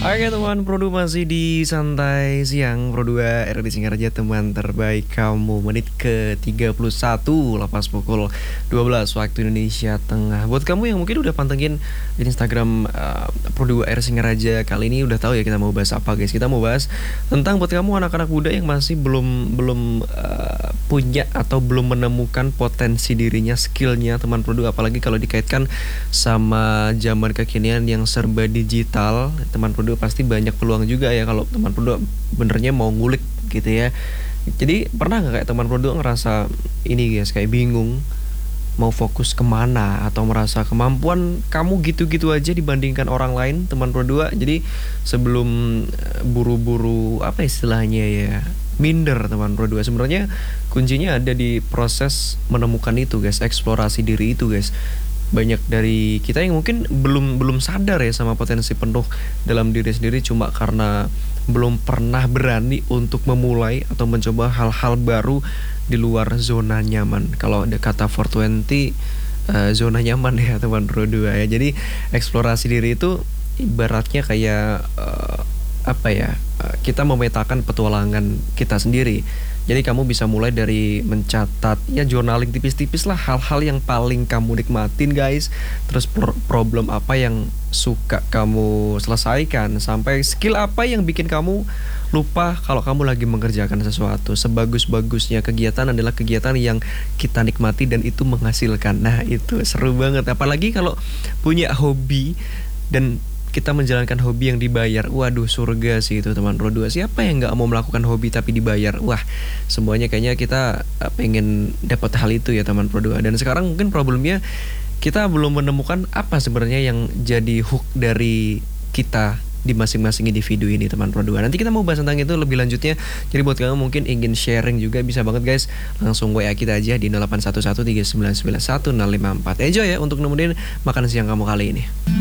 Oke teman Pro 2 masih di Santai Siang Pro 2 RRI Singaraja, teman terbaik kamu. Menit ke-31 lepas pukul 12 waktu Indonesia Tengah. Buat kamu yang mungkin udah pantengin di Instagram Pro 2 RRI Singaraja, kali ini udah tahu ya kita mau bahas apa guys. Kita mau bahas tentang buat kamu anak-anak muda yang masih belum punya atau belum menemukan potensi dirinya, skillnya teman Pro 2. Apalagi kalau dikaitkan sama zaman kekinian yang serba digital, teman Pro 2 pasti banyak peluang juga ya kalau teman Pro 2 benernya mau ngulik gitu ya. Jadi pernah nggak kayak teman Pro 2 ngerasa ini guys, kayak bingung mau fokus kemana, atau merasa kemampuan kamu gitu-gitu aja dibandingkan orang lain teman Pro 2. Jadi sebelum buru-buru apa istilahnya ya, minder teman Pro 2, sebenarnya kuncinya ada di proses menemukan itu guys, eksplorasi diri itu guys. Banyak dari kita yang mungkin belum sadar ya sama potensi penuh dalam diri sendiri, cuma karena belum pernah berani untuk memulai atau mencoba hal-hal baru di luar zona nyaman. Kalau ada kata 420 zona nyaman ya teman Pro 2 ya. Jadi eksplorasi diri itu ibaratnya kayak kita memetakan petualangan kita sendiri. Jadi kamu bisa mulai dari mencatat ya, journaling tipis-tipis lah hal-hal yang paling kamu nikmatin guys. Terus problem apa yang suka kamu selesaikan, sampai skill apa yang bikin kamu lupa kalau kamu lagi mengerjakan sesuatu. Sebagus-bagusnya kegiatan adalah kegiatan yang kita nikmati dan itu menghasilkan. Nah itu seru banget, apalagi kalau punya hobi dan kita menjalankan hobi yang dibayar. Waduh, surga sih itu teman Pro 2. Siapa yang nggak mau melakukan hobi tapi dibayar? Wah, semuanya kayaknya kita pengen dapat hal itu ya teman Pro 2. Dan sekarang mungkin problemnya kita belum menemukan apa sebenarnya yang jadi hook dari kita di masing-masing individu ini teman Pro 2. Nanti kita mau bahas tentang itu lebih lanjutnya. Jadi buat kamu mungkin ingin sharing juga bisa banget guys, langsung WA kita aja di 0811399154. Enjoy ya untuk nemenin makan siang kamu kali ini.